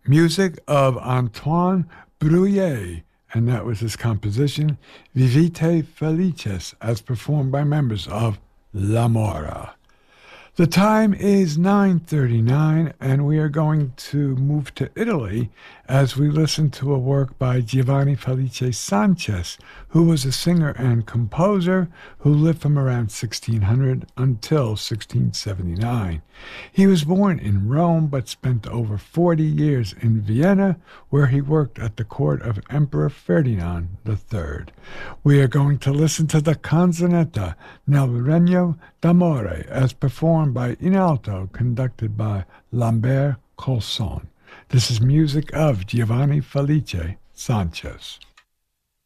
Music of Antoine Brouillet, and that was his composition, Vivite Felices, as performed by members of La Mora. The time is 9:39, and we are going to move to Italy as we listen to a work by Giovanni Felice Sanchez, who was a singer and composer who lived from around 1600 until 1679. He was born in Rome but spent over 40 years in Vienna, where he worked at the court of Emperor Ferdinand III. We are going to listen to the Canzonetta nel Regno d'Amore as performed by In Alto, conducted by Lambert Colson. This is music of Giovanni Felice Sanchez.